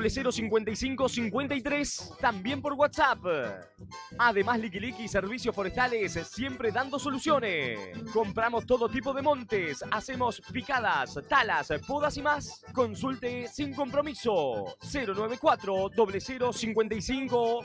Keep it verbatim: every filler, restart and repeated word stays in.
cero cero cincuenta y cinco cincuenta y tres, también por WhatsApp. Además, Liquiliqui Servicios Forestales, siempre dando soluciones. Compramos todo tipo de montes, hacemos picadas, talas, podas y más. Consulte sin compromiso. cero nueve cuatro cero cero cincuenta y cinco